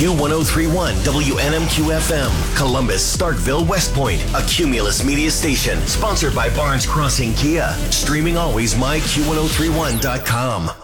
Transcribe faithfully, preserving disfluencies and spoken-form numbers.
Q one oh three point one W N M Q F M, Columbus, Starkville, West Point, a Cumulus media station, sponsored by Barnes Crossing Kia. Streaming always, my Q ten thirty-one dot com.